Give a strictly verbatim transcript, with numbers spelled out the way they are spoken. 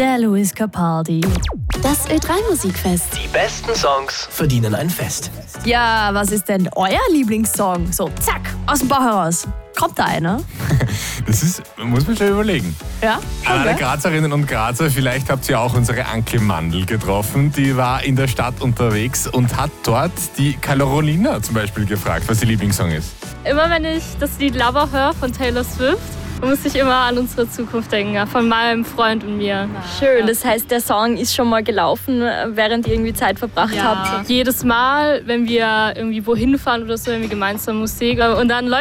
Der Lewis Capaldi. Das Ö drei Musikfest. Die besten Songs verdienen ein Fest. Ja, was ist denn euer Lieblingssong? So, zack, aus dem Bauch heraus. Kommt da einer? Das ist, muss man schon überlegen. Ja? An alle Okay. Grazerinnen und Grazer, vielleicht habt ihr auch unsere Anke Mandl getroffen. Die war in der Stadt unterwegs und hat dort die Carolina zum Beispiel gefragt, was ihr Lieblingssong ist. Immer wenn ich das Lied Lover höre von Taylor Swift, muss ich immer an unsere Zukunft denken, ja, von meinem Freund und mir. Schön, das heißt, der Song ist schon mal gelaufen, während ihr irgendwie Zeit verbracht Ja. habt. Jedes Mal, wenn wir irgendwie wohin fahren oder so, wenn wir gemeinsam Musik und dann läuft